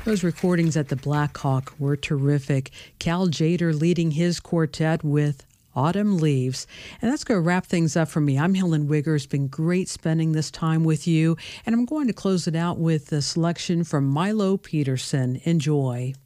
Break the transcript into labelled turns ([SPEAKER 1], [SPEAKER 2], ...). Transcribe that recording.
[SPEAKER 1] Those recordings at the Black Hawk were terrific. Cal Jader leading his quartet with Autumn Leaves. And that's going to wrap things up for me. I'm Helen Wigger. It's been great spending this time with you. And I'm going to close it out with a selection from Milo Peterson. Enjoy.